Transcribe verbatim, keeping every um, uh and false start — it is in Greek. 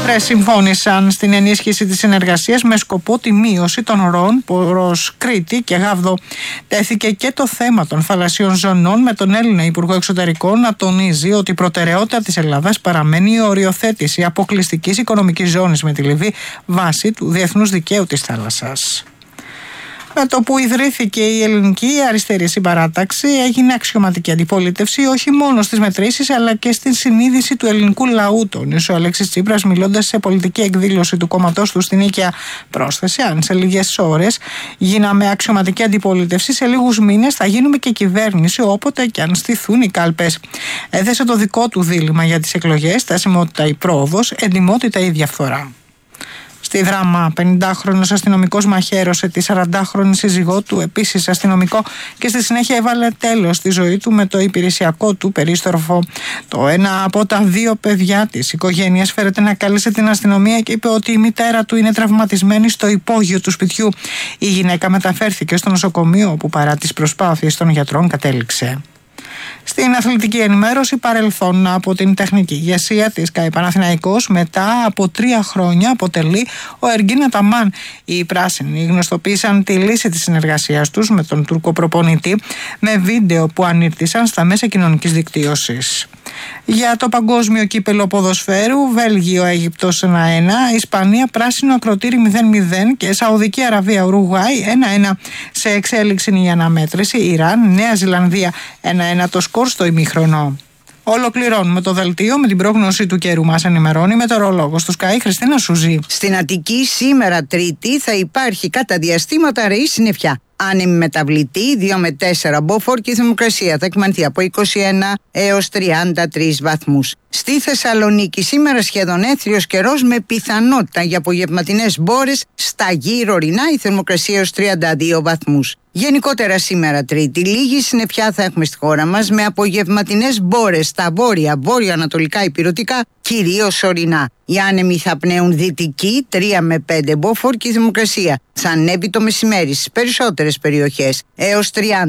Τρεις συμφώνησαν στην ενίσχυση της συνεργασίας με σκοπό τη μείωση των ροών προς Κρήτη και Γάβδο. Τέθηκε και το θέμα των θαλασσίων ζωνών, με τον Έλληνα Υπουργό Εξωτερικών να τονίζει ότι η προτεραιότητα της Ελλάδας παραμένει η οριοθέτηση αποκλειστικής οικονομικής ζώνης με τη Λιβύη βάσει του διεθνούς δικαίου της θάλασσας. Με το που ιδρύθηκε η Ελληνική Αριστερή Συμπαράταξη, έγινε αξιωματική αντιπολίτευση όχι μόνο στις μετρήσεις αλλά και στην συνείδηση του ελληνικού λαού, τόνισε ο Αλέξης Τσίπρας μιλώντας σε πολιτική εκδήλωση του κόμματός του στην Νίκαια. Πρόσθεσε: αν σε λίγες ώρες γίναμε αξιωματική αντιπολίτευση, σε λίγους μήνες θα γίνουμε και κυβέρνηση, όποτε και αν στηθούν οι κάλπες. Έθεσε το δικό του δίλημμα για τις εκλογές: στασιμότητα ή πρόοδος, εντιμότητα ή διαφθορά. Στη Δράμα, πενηντάχρονος αστυνομικός μαχαίρωσε τη σαραντάχρονη σύζυγό του, επίσης αστυνομικό, και στη συνέχεια έβαλε τέλος στη ζωή του με το υπηρεσιακό του περίστροφο. Το ένα από τα δύο παιδιά της οικογένειας φέρεται να κάλεσε την αστυνομία και είπε ότι η μητέρα του είναι τραυματισμένη στο υπόγειο του σπιτιού. Η γυναίκα μεταφέρθηκε στο νοσοκομείο, όπου παρά τις προσπάθειες των γιατρών κατέληξε. Στην αθλητική ενημέρωση, παρελθόν από την τεχνική ηγεσία της ΚΑΕ Παναθηναϊκός, μετά από τρία χρόνια αποτελεί ο Εργίν Αταμάν. Οι πράσινοι γνωστοποίησαν τη λύση της συνεργασίας τους με τον Τούρκο προπονητή με βίντεο που ανήρτησαν στα μέσα κοινωνικής δικτύωσης. Για το παγκόσμιο κύπελο ποδοσφαίρου, Βέλγιο-Αίγυπτος ένα ένα, Ισπανία πράσινο ακροτήρι μηδέν μηδέν και Σαουδική Αραβία Ουρουγουάη ένα ένα. Σε εξέλιξη η αναμέτρηση, Ιράν, Νέα Ζηλανδία ένα ένα το σκορ στο ημίχρονο. Ολοκληρώνουμε το δελτίο με την πρόγνωση του καιρού. Μας ενημερώνει μετεωρολόγος του Sky, Χριστίνα Σουζή. Στην Αττική σήμερα Τρίτη θα υπάρχει κατά διαστήματα ρεή συννεφιά. Άνεμη μεταβλητή δύο με τέσσερα μποφόρ και η θερμοκρασία θα εκμανθεί από είκοσι ένα έως τριάντα τρεις βαθμούς. Στη Θεσσαλονίκη σήμερα σχεδόν έθριος καιρός με πιθανότητα για απογευματινές μπόρες, στα γύρω ορεινά η θερμοκρασία έως τριάντα δύο βαθμούς. Γενικότερα σήμερα Τρίτη λίγη συννεφιά θα έχουμε στη χώρα μας με απογευματινές μπόρες στα βόρεια, βόρειο-ανατολικά ηπειρωτικά, κυρίως ορεινά. Οι άνεμοι θα πνέουν δυτική τρία με πέντε μποφόρ και η θερμοκρασία θα ανέβει το μεσημέρι στις περισσότερες περιοχές έως τριάντα.